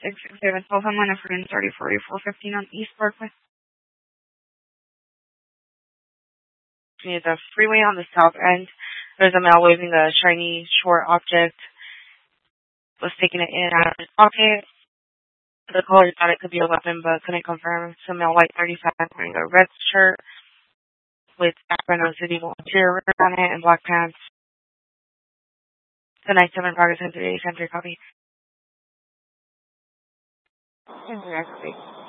667 Homeland of 130-4415 on East Parkway. Near the freeway on the south end. There's a male waving a shiny, short object. Was taking it in and out of his pocket. The caller thought it could be a weapon, but couldn't confirm. It's a male white 35 wearing a red shirt with Sacramento City volunteer on it and black pants. The 97 progress into the center copy. Exactly.